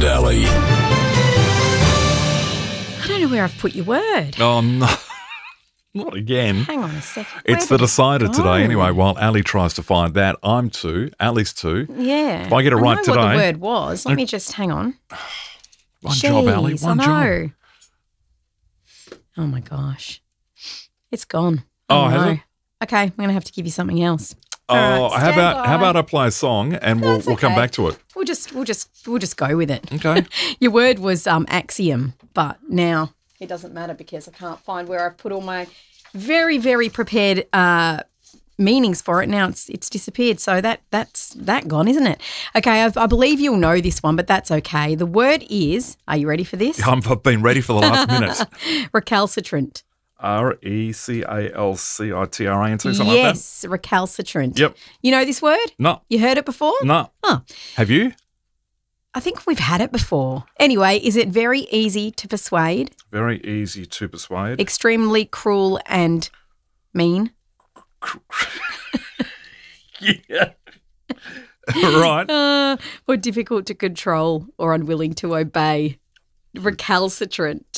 Word Alley. I don't know where I've put your word. Oh, no. Not again. Hang on a second. It's the decider today anyway. While Ali tries to find that, I'm 2, Ali's 2. Yeah. If I get it right know today. what the word was. Let me just hang on. One job, Ali. One I job. know. Oh my gosh. It's gone. Oh, has no. it? Okay, I'm going to have to give you something else. Oh, All right, how about I play a song and we'll come back to it. We'll just go with it. Okay. Your word was axiom, but now it doesn't matter because I can't find where I've put all my very, very prepared meanings for it. Now it's disappeared. So that's gone, isn't it? Okay, I believe you'll know this one, but that's okay. The word is, are you ready for this? I've been ready for the last minute. Recalcitrant. Recalcitrant, something Yes, recalcitrant. Yep. You know this word? No. You heard it before? No. Oh. Have you? I think we've had it before. Anyway, is it very easy to persuade? Very easy to persuade. Extremely cruel and mean? Yeah. Right. Or difficult to control or unwilling to obey? Recalcitrant.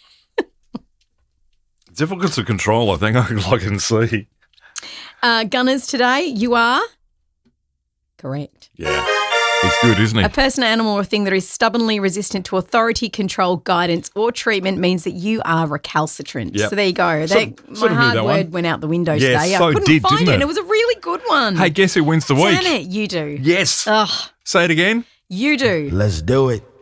Difficult to control, I think I can see. Gunners today, you are correct. Yeah. He's good, isn't he? A person, animal, or thing that is stubbornly resistant to authority, control, guidance, or treatment means that you are recalcitrant. Yep. So there you go. Sort My of knew hard that word one. went out the window Yeah, today. so I couldn't did, find didn't it. it? It was a really good one. Hey, guess who wins the week? Damn it, you do. Yes. Ugh, Say it again. you do. Let's do it.